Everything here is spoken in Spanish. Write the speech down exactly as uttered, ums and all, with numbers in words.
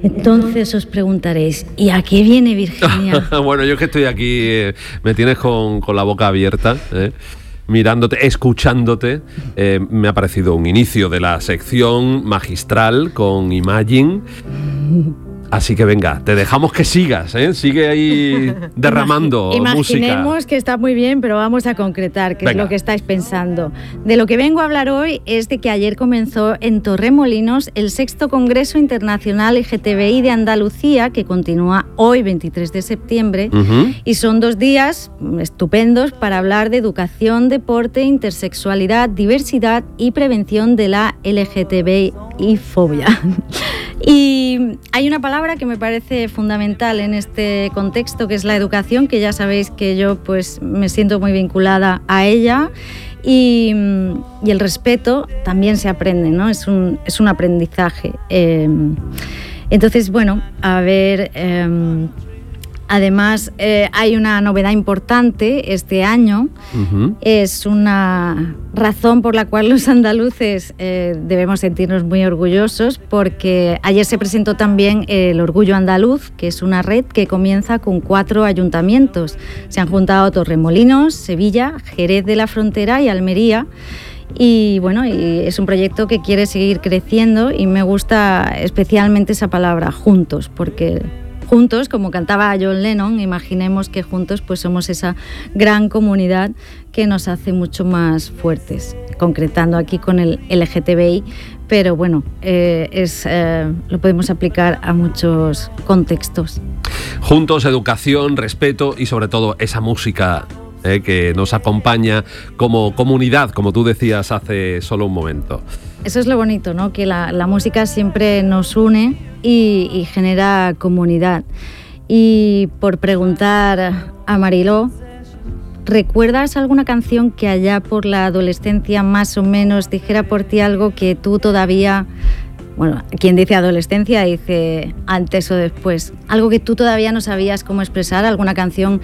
Entonces os preguntaréis, ¿y a qué viene Virginia? Bueno, yo es que estoy aquí, eh, me tienes con, con la boca abierta, ¿eh? mirándote, escuchándote. Eh, me ha parecido un inicio de la sección magistral con Imagine. Así que venga, te dejamos que sigas, ¿eh? Sigue ahí derramando Imaginemos música. Imaginemos que está muy bien, pero vamos a concretar qué Venga. es lo que estáis pensando. De lo que vengo a hablar hoy es de que ayer comenzó en Torremolinos el sexto Congreso Internacional L G T B I de Andalucía, que continúa hoy, veintitrés de septiembre, uh-huh. y son dos días estupendos para hablar de educación, deporte, intersexualidad, diversidad y prevención de la L G T B I fobia. Y hay una palabra que me parece fundamental en este contexto, que es la educación, que ya sabéis que yo pues me siento muy vinculada a ella, y, y el respeto también se aprende, ¿no? Es un, es un aprendizaje. Eh, entonces, bueno, a ver... Eh, Además, eh, hay una novedad importante este año. Uh-huh. Es una razón por la cual los andaluces eh, debemos sentirnos muy orgullosos, porque ayer se presentó también el Orgullo Andaluz, que es una red que comienza con cuatro ayuntamientos. Se han juntado Torremolinos, Sevilla, Jerez de la Frontera y Almería. Y bueno, y es un proyecto que quiere seguir creciendo, y me gusta especialmente esa palabra, juntos, porque... Juntos, como cantaba John Lennon, imaginemos que juntos pues somos esa gran comunidad que nos hace mucho más fuertes, concretando aquí con el L G T B I, pero bueno, eh, es, eh, lo podemos aplicar a muchos contextos. Juntos, educación, respeto y sobre todo esa música eh, que nos acompaña como comunidad, como tú decías hace solo un momento. Eso es lo bonito, ¿no? Que la, la música siempre nos une y, y genera comunidad. Y por preguntar a Mariló, ¿recuerdas alguna canción que allá por la adolescencia más o menos dijera por ti algo que tú todavía... Bueno, quien dice adolescencia dice antes o después. Algo que tú todavía no sabías cómo expresar, alguna canción